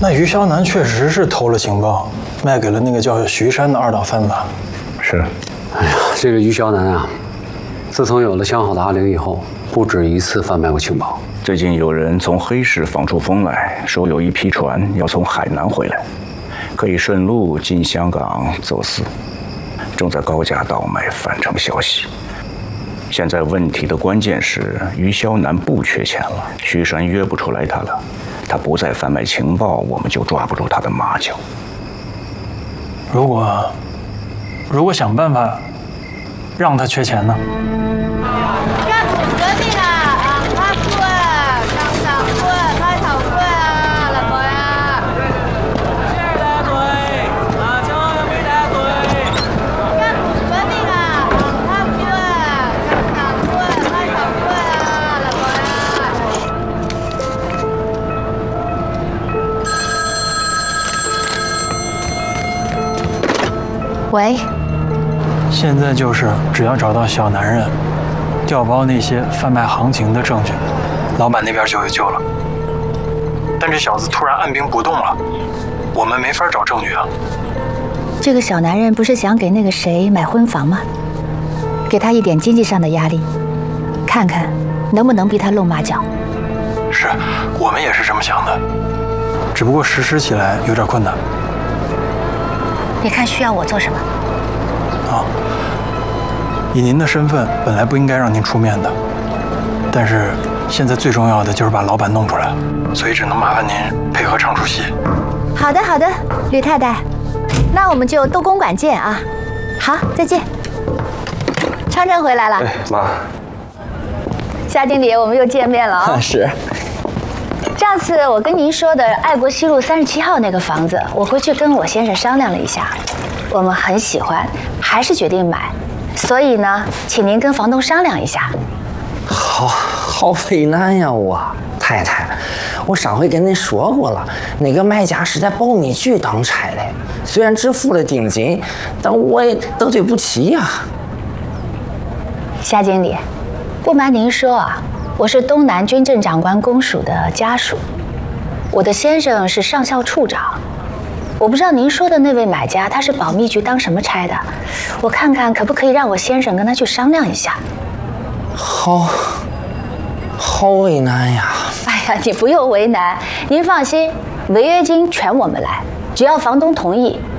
那于肖南确实是偷了情报，卖给了那个叫徐山的二档贩子。 是。 哎呀，这个于肖南啊，自从有了相好的阿玲以后，不止一次贩卖过情报。 最近有人从黑市放出风来，说有一批船要从海南回来，可以顺路进香港走私，正在高价倒卖，反正消息。现在问题的关键是，于肖南不缺钱了，徐山约不出来他了，他不再贩卖情报，我们就抓不住他的马脚。 如果想办法让他缺钱呢？ 喂， 现在就是只要找到小男人，调包那些贩卖行情的证据，老板那边就有救了。但这小子突然按兵不动了，我们没法找证据啊。 这个小男人不是想给那个谁买婚房吗？给他一点经济上的压力，看看能不能逼他露马脚。 是，我们也是这么想的，只不过实施起来有点困难。 你看需要我做什么？ 啊，以您的身份，本来不应该让您出面的，但是现在最重要的就是把老板弄出来，所以只能麻烦您配合唱出戏。 好的，好的，吕太太，那我们就东公馆见啊！好，再见。昌昌回来了。 哎，妈。 夏经理，我们又见面了啊！ 是。 上次我跟您说的爱国西路37号那个房子，我回去跟我先生商量了一下，我们很喜欢，还是决定买。所以呢，请您跟房东商量一下。 好为难呀，我太太，我上回跟您说过了，那个卖家是在保密局当差的，虽然只付了定金，但我也得罪不起呀。 夏经理，不瞒您说啊。我是东南军政长官公署的家属，我的先生是上校处长。我不知道您说的那位买家他是保密局当什么差的，我看看可不可以让我先生跟他去商量一下。好为难呀！哎呀，你不用为难，您放心，违约金全我们来，只要房东同意，